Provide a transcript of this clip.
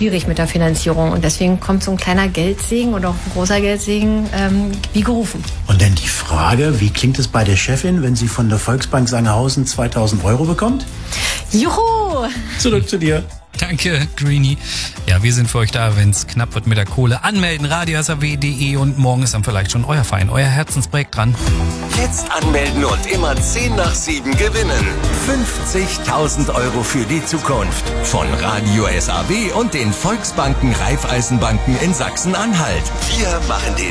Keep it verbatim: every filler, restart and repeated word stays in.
schwierig mit der Finanzierung. Und deswegen kommt so ein kleiner Geldsegen oder auch ein großer Geldsegen ähm, wie gerufen. Und dann die Frage, wie klingt es bei der Chefin, wenn sie von der Volksbank Sangerhausen zweitausend Euro bekommt? Juhu! Zurück zu dir. Danke, Greenie. Ja, wir sind für euch da, wenn es knapp wird mit der Kohle. Anmelden, radio s a w punkt d e, und morgen ist dann vielleicht schon euer Verein, euer Herzensprojekt dran. Jetzt anmelden und immer zehn nach sieben gewinnen. fünfzigtausend Euro für die Zukunft. Von Radio S A W und den Volksbanken Raiffeisenbanken in Sachsen-Anhalt. Wir machen den